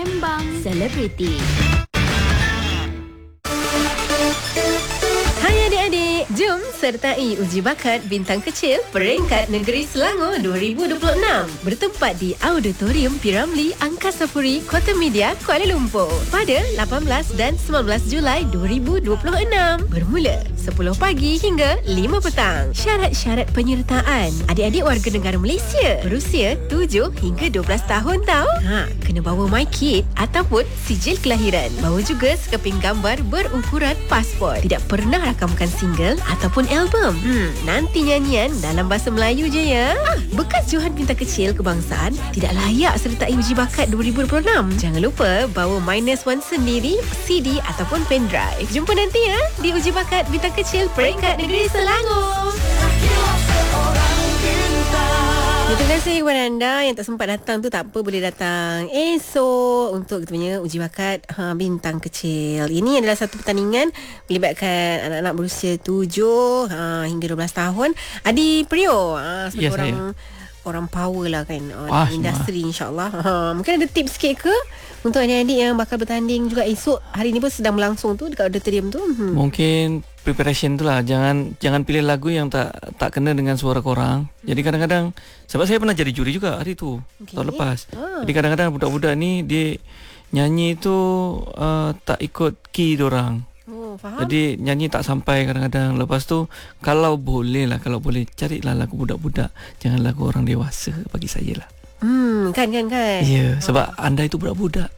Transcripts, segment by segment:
Sembang Selebriti. Hai adik-adik, jom sertai uji bakat bintang kecil peringkat negeri Selangor 2026 bertempat di Auditorium Piramli Angkasa Puri, Kota Media, Kuala Lumpur pada 18 dan 19 Julai 2026 bermula 10 pagi hingga 5 petang. Syarat-syarat penyertaan: adik-adik warga negara Malaysia berusia 7 hingga 12 tahun tau. Kena bawa MyKid ataupun sijil kelahiran. Bawa juga sekeping gambar berukuran pasport. Tidak pernah rakamkan single ataupun album. Nanti nyanyian dalam bahasa Melayu je ya. Bekas Johan Bintang Kecil Kebangsaan tidak layak sertai uji bakat 2026. Jangan lupa bawa -1 sendiri, CD ataupun pendrive. Jumpa nanti ya di uji bakat Bintang Kecil peringkat negeri Selangor. Terima kasih kepada anda yang tak sempat datang tu, tak apa, boleh datang esok untuk kita punya uji bakat bintang kecil. Ini adalah satu pertandingan melibatkan anak-anak berusia 7 hingga 12 tahun. Adi Priyo sebagai orang power lah kan industri, insyaAllah. Mungkin ada tips sikit ke untuk adik-adik yang bakal bertanding juga esok? Hari ni pun sedang berlangsung tu dekat auditorium tu. Mungkin preparation tu lah, jangan pilih lagu yang tak kena dengan suara korang. Jadi kadang-kadang, sebab saya pernah jadi juri juga hari tu, tahun lepas. Jadi kadang-kadang budak-budak ni dia nyanyi tu tak ikut key diorang. Faham? Jadi nyanyi tak sampai kadang-kadang. Lepas tu kalau boleh carilah lagu budak-budak, jangan lagu orang dewasa bagi saya lah. Kan. Ya, sebab anda itu budak-budak.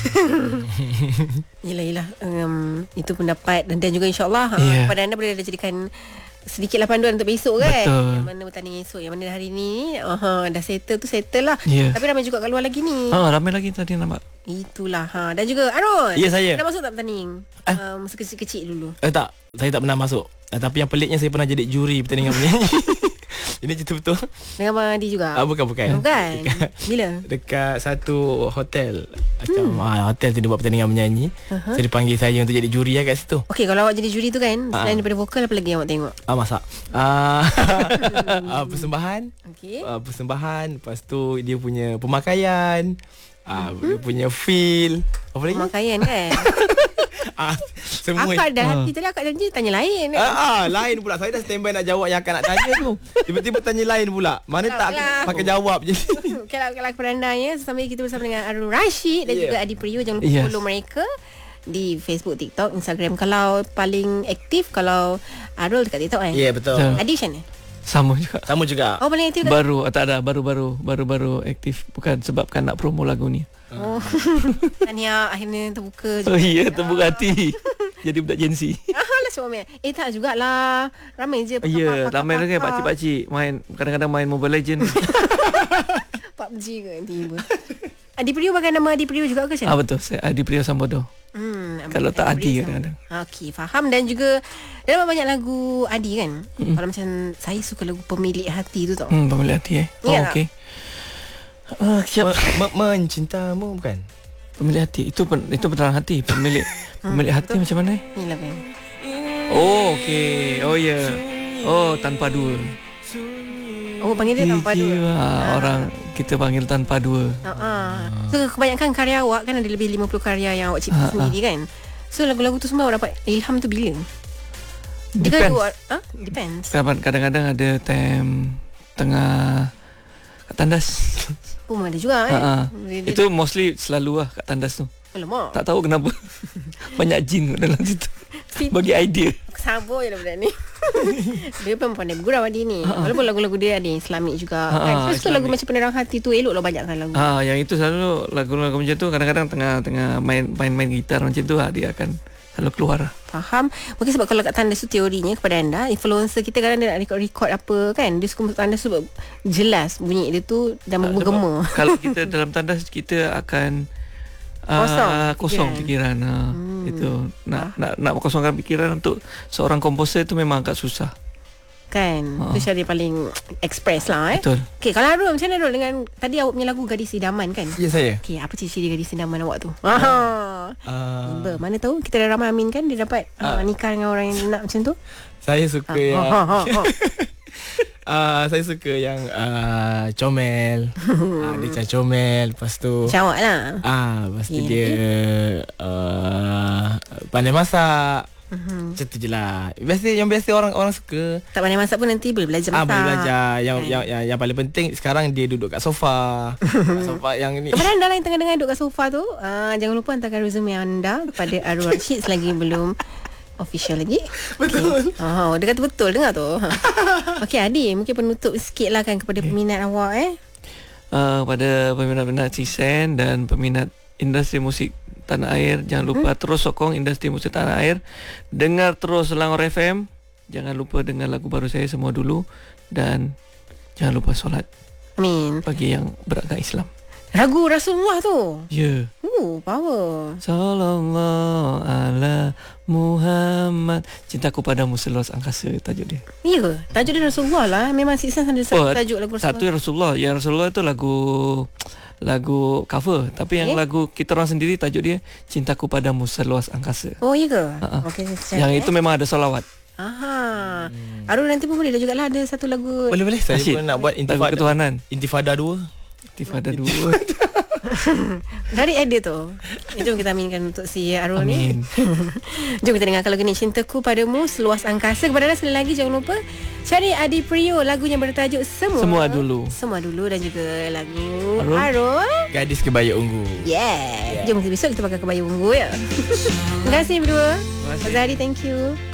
Yelah itu pendapat dan juga insyaAllah pada anda boleh jadikan sedikitlah panduan untuk besok kan. Betul. Yang mana bertanding esok, yang mana hari ni dah settle lah. Tapi ramai juga kat luar lagi ni. Ramai lagi tadi nampak. Itulah. Dan juga Arun. Ya, saya. Dah masuk tak bertanding? Masa kecil-kecil dulu. Tak, saya tak pernah masuk. Tapi yang peliknya saya pernah jadi juri pertandingan menyanyi. Ini cerita betul. Dengan Abang Adi juga? Bukan. Bila? Dekat satu hotel. Hotel tu dia buat pertandingan menyanyi. Saya dipanggil saya untuk jadi juri kat situ. Okey, kalau awak jadi juri tu kan, selain daripada vokal, apa lagi yang awak tengok? Masak. Persembahan. Okey. Persembahan. Lepas tu dia punya pemakaian. Dia punya feel. Apa lagi? Pemakaian kan? Semua. Akak dah hati tadi, akak janji tanya lain. Lain pula. Saya dah standby nak jawab yang akak nak tanya tu. Tiba-tiba tanya lain pula. Mana tak pakai jawab je. Kalau kepada anda ya, sambil kita bersama dengan Arun Rashid dan juga Adi Priyo, jangan lupa follow mereka di Facebook, TikTok, Instagram. Kalau paling aktif, kalau Arul dekat TikTok kan? Ya, betul. Adi macam mana? Sama juga. Oh, paling aktif baru aktif. Bukan sebabkan nak promo lagu ni. Tahniah, akhirnya terbuka juga. Terbuka hati. Jadi budak Gen Z. Lah suami. Tak jugalah. Ramai je. Ramai lagi pakcik-pakcik main, kadang-kadang main Mobile Legend. PUBG ke tiba. Adi Priyo pakai nama Adi Priyo juga ke macam? Betul, saya Adi Priyo Sambodo. Kalau tak Adi kadang-kadang. Okey, faham. Dan juga dalam banyak lagu Adi kan. Kalau macam saya suka lagu Pemilik Hati tu tau. Pemilik Hati okey. Mencintamu bukan? Pemilik hati itu beneran hati. Pemilik hati macam mana? Inilah kan. Okey. Tanpa dua. Panggil dia tanpa dua. Orang kita panggil tanpa dua. So kebanyakan karya awak kan, ada lebih 50 karya yang awak cipta sendiri kan. So lagu-lagu tu semua awak dapat ilham tu bila? Depends. Kadang-kadang ada time tengah kat tandas. Ada juga itu mostly selalu lah kat tandas tu. Alamak. Tak tahu kenapa. Banyak jin dalam situ. Bagi idea. Sabar je lah budak ni. Dia pun pandai bergurau Adi ni. Walaupun lagu-lagu dia ada Islamik juga kan. So lagu macam Penerang Hati tu elok lah banyakkan lagu. Yang itu selalu lagu-lagu macam tu. Kadang-kadang tengah main gitar macam tu dia akan selalu keluar. Faham. Mungkin sebab kalau kat tandas tu teorinya kepada anda, influencer kita kadang dia nak record apa kan, dia suka tandas tu jelas bunyi dia tu dah bergema. Kalau kita dalam tandas kita akan kosong fikiran. Itu nak kosongkan fikiran untuk seorang komposer itu memang agak susah. Kan. Itu cara dia paling express lah Betul. Okay, kalau Arul macam mana Arul dengan tadi awak punya lagu Gadis Idaman kan? Ya, saya. Okay, apa ciri-ciri Gadis Idaman awak tu? Mana tahu kita dah ramai amin kan dia dapat nikah dengan orang yang nak macam tu. Saya suka yang Saya suka yang comel. Dia macam comel. Lepas tu Macam awak lah. lepas tu dia pandai masak. Macam tu je lah. Yang biasa orang suka. Tak pandai masak pun nanti boleh belajar masak. Boleh belajar. Yang paling penting sekarang dia duduk kat sofa. Kat sofa yang ni. Kepada anda lah yang tengah-tengah duduk kat sofa tu, jangan lupa hantarkan resume anda kepada Arul Rashid selagi belum official lagi. Betul. Dia kata betul, dengar tu. Okey Adi, mungkin penutup sikit lah kan kepada peminat awak Pada peminat-peminat Cisen dan peminat industri musik tanah air, jangan lupa terus sokong industri musik tanah air. Dengar terus Selangor FM. Jangan lupa dengar lagu baru saya Semua Dulu. Dan jangan lupa solat Amin. bagi yang beragama Islam. Lagu Rasulullah tu. Ya. Power. Sallallahu ala Muhammad. Cintaku padamu seluas angkasa, tajuk dia. Ya ke? Tajuk dia Rasulullah lah. Memang Six Sense ada satu tajuk lagu Rasulullah. Satu Rasulullah. Yang Rasulullah itu lagu cover. Tapi yang lagu kita orang sendiri, tajuk dia Cintaku padamu seluas angkasa. Oh ya ke? Okey, yang itu memang ada salawat. Arul nanti pun boleh juga lah ada satu lagu. Boleh. Saya pun nak buat lagu ketuhanan. Intifada 2. Intifada 2. Dari edit tu. Jom kita aminkan untuk si Arul Amin. ni. Jom kita dengarkan lagu ni, Cintaku padamu seluas angkasa. Kepada anda sekali lagi jangan lupa cari Adi Priyo, lagunya bertajuk Semua Dulu dan juga lagu Arul Gadis Kebaya Ungu. Jom besok kita pakai kebaya ungu ya. Terima kasih berdua. Azhari, thank you.